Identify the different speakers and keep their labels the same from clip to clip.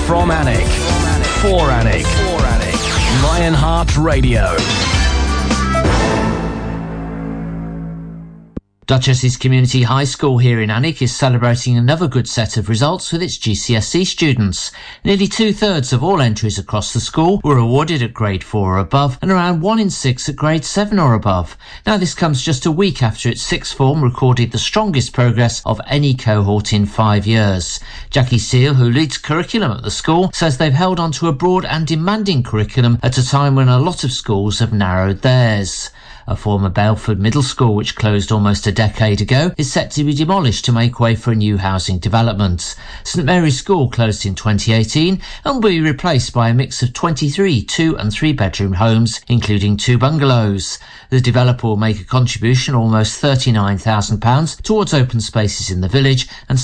Speaker 1: From Alnwick. For Alnwick. Lionheart Radio.
Speaker 2: Duchess's Community High School here in Alnwick is celebrating another good set of results with its GCSE students. Nearly 2/3 of all entries across the school were awarded at grade 4 or above, and around 1 in 6 at grade 7 or above. Now this comes just a week after its sixth form recorded the strongest progress of any cohort in 5 years. Jackie Seal, who leads curriculum at the school, says they've held on to a broad and demanding curriculum at a time when a lot of schools have narrowed theirs. A former Belford Middle School, which closed almost a decade ago, is set to be demolished to make way for a new housing development. St Mary's School closed in 2018 and will be replaced by a mix of 23 2- and 3-bedroom homes, including 2 bungalows. The developer will make a contribution of almost £39,000 towards open spaces in the village and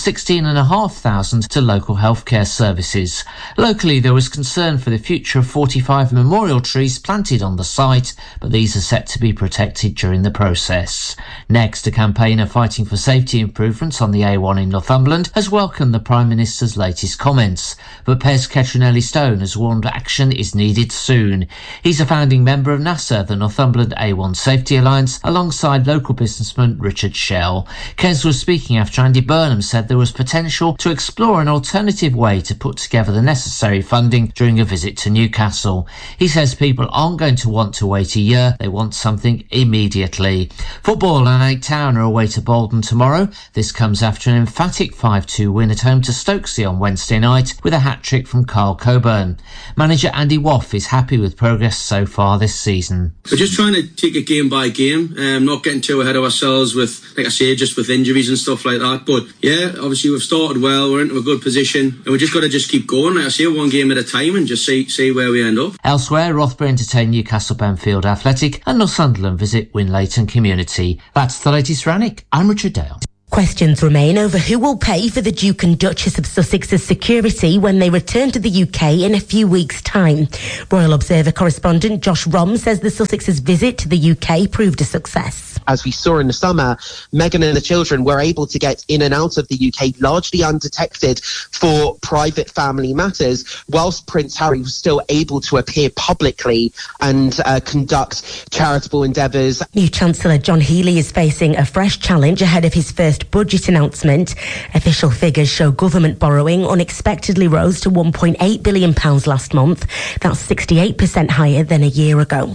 Speaker 2: £16,500 to local healthcare services. Locally, there was concern for the future of 45 memorial trees planted on the site, but these are set to be protected during the process. Next, a campaigner fighting for safety improvements on the A1 in Northumberland has welcomed the Prime Minister's latest comments, but Pez Ketronelli-Stone has warned action is needed soon. He's a founding member of NASA, the Northumberland A1 Safety Alliance, alongside local businessman Richard Shell. Kes was speaking after Andy Burnham said there was potential to explore an alternative way to put together the necessary funding during a visit to Newcastle. He says people aren't going to want to wait a year, they want something immediately. Football, and Alnwick Town are away to Bolton tomorrow. This comes after an emphatic 5-2 win at home to Stokesay on Wednesday night with a hat-trick from Carl Coburn. Manager Andy Woff is happy with progress so far this season.
Speaker 3: We're just trying to take it game by game, not getting too ahead of ourselves with, like I say, just with injuries and stuff like that. But yeah, obviously we've started well, we're into a good position, and we just got to just keep going, like I say, one game at a time and just see where we end up.
Speaker 2: Elsewhere, Rothbury entertain Newcastle Benfield Athletic and Northumberland visit Winlayton Community. That's the latest for Alnwick. I'm Richard Dale.
Speaker 4: Questions remain over who will pay for the Duke and Duchess of Sussex's security when they return to the UK in a few weeks' time. Royal Observer correspondent Josh Rom says the Sussex's visit to the UK proved a success.
Speaker 5: As we saw in the summer, Meghan and the children were able to get in and out of the UK largely undetected for private family matters, whilst Prince Harry was still able to appear publicly and conduct charitable endeavours.
Speaker 4: New Chancellor John Healey is facing a fresh challenge ahead of his first budget announcement. Official figures show government borrowing unexpectedly rose to £1.8 billion last month. That's 68% higher than a year ago.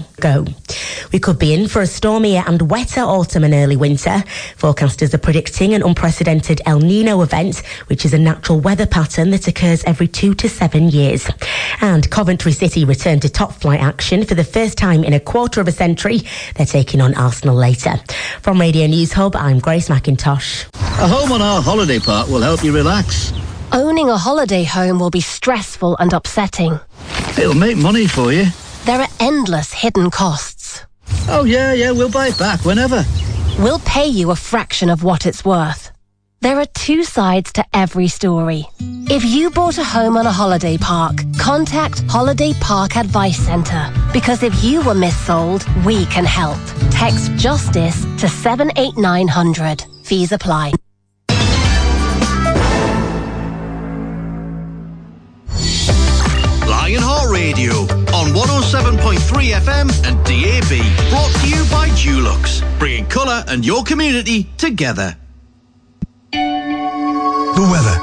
Speaker 4: We could be in for a stormier and wetter autumn and early winter. Forecasters are predicting an unprecedented El Nino event, which is a natural weather pattern that occurs every 2 to 7 years. And Coventry City return to top flight action for the first time in a quarter of a century. They're taking on Arsenal later. From Radio News Hub, I'm Grace McIntosh.
Speaker 6: A home on our holiday park will help you relax.
Speaker 7: Owning a holiday home will be stressful and upsetting.
Speaker 6: It'll make money for you.
Speaker 7: There are endless hidden costs.
Speaker 6: Oh, yeah, we'll buy it back whenever.
Speaker 7: We'll pay you a fraction of what it's worth. There are two sides to every story. If you bought a home on a holiday park, contact Holiday Park Advice Centre. Because if you were missold, we can help. Text JUSTICE to 78900. Fees apply.
Speaker 8: Lionheart Radio on 107.3 FM and DAB. Brought to you by Dulux, bringing colour and your community together.
Speaker 9: The weather.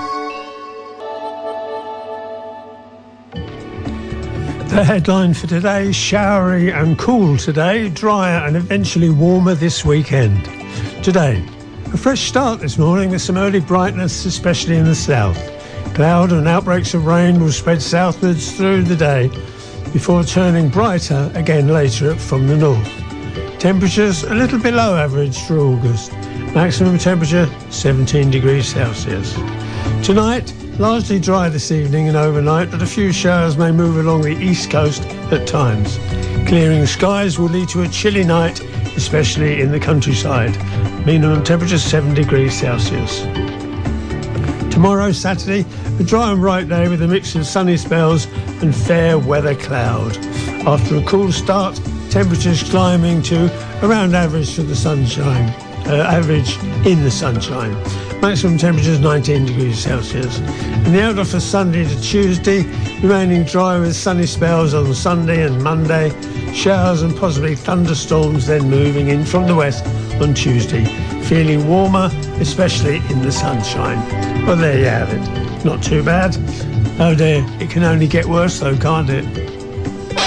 Speaker 9: The headline for today: showery and cool today, drier and eventually warmer this weekend. Today, a fresh start this morning with some early brightness, especially in the south. Cloud and outbreaks of rain will spread southwards through the day before turning brighter again later from the north. Temperatures a little below average for August. Maximum temperature 17 degrees Celsius. Tonight, largely dry this evening and overnight, but a few showers may move along the east coast at times. Clearing skies will lead to a chilly night, especially in the countryside. Minimum temperature 7 degrees Celsius. Tomorrow, Saturday, a dry and bright day with a mix of sunny spells and fair weather cloud. After a cool start, temperatures climbing to around average for the sunshine. Average in the sunshine. Maximum temperatures 19 degrees Celsius. And the outlook for Sunday to Tuesday, remaining dry with sunny spells on Sunday and Monday. Showers and possibly thunderstorms then moving in from the west on Tuesday. Feeling warmer, especially in the sunshine. Well, there you have it. Not too bad. Oh dear, it can only get worse though, can't it?